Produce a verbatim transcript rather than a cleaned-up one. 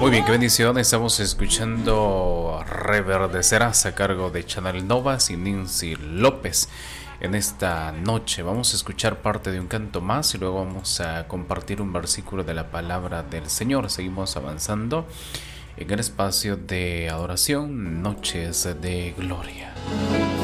Muy bien, qué bendición. Estamos escuchando Reverdecerás a cargo de Chanel Novas y Nancy López. En esta noche vamos a escuchar parte de un canto más y luego vamos a compartir un versículo de la palabra del Señor. Seguimos avanzando en el espacio de adoración, Noches de Gloria.